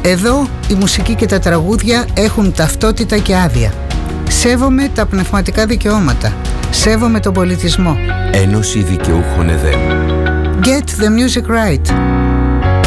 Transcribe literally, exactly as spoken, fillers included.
Εδώ η μουσική και τα τραγούδια έχουν ταυτότητα και άδεια. Σέβομαι τα πνευματικά δικαιώματα. Σέβομαι τον πολιτισμό. Ένωση Δικαιούχων ΕΔΕΜ. Get the music right.